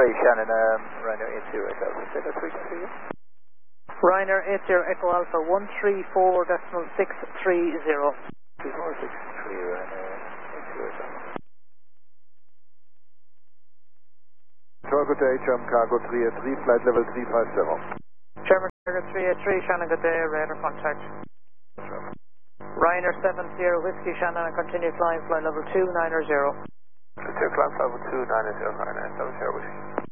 Hi, Shannon, Ryanair 80 Alpha, say that frequency again? Ryanair 80 Echo Alpha 134.630. 2463, Ryanair 80 Alpha. Good day, German Cargo 383, flight level 350. German Cargo 383, Shannon, good day, radar contact. Ryanair 70 Whiskey, Shannon, and continue flying, flight level 290. Clear climb level 290, Ryanair 70 Whiskey.